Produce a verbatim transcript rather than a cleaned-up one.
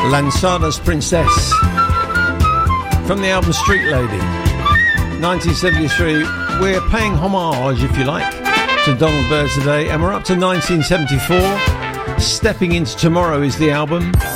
Lanzadas Princess from the album Street Lady, nineteen seventy-three. We're paying homage, if you like, to Donald Byrd today, and we're up to nineteen seventy-four. Stepping Into Tomorrow is the album.